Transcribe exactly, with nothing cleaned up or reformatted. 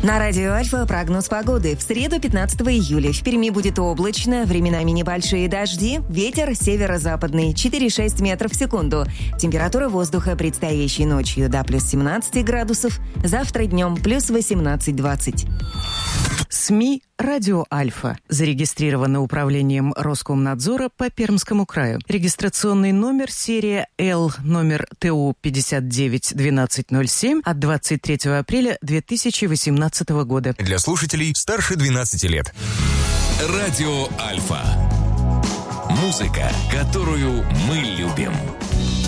На радио Альфа прогноз погоды. В среду, пятнадцатого июля, в Перми будет облачно, временами небольшие дожди, ветер северо-западный четыре-шесть метров в секунду. Температура воздуха предстоящей ночью до плюс семнадцать градусов, завтра днем плюс восемнадцать-двадцать. СМИ «Радио Альфа». Зарегистрировано управлением Роскомнадзора по Пермскому краю. Регистрационный номер серия Л, номер ТУ пятьдесят девять двенадцать ноль семь от двадцать третьего апреля две тысячи восемнадцатого года. Для слушателей старше двенадцати лет. Радио Альфа. Музыка, которую мы любим.